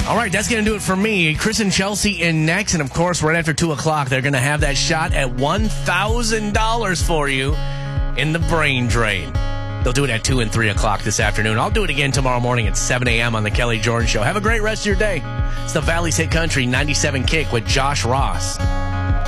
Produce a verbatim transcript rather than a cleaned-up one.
All right, that's going to do it for me. Chris and Chelsea in next. And, of course, right after two o'clock, they're going to have that shot at one thousand dollars for you in the brain drain. They'll do it at two and three o'clock this afternoon. I'll do it again tomorrow morning at seven a.m. on the Kelly Jordan Show. Have a great rest of your day. It's the Valley's Hit Country ninety-seven Kick with Josh Ross.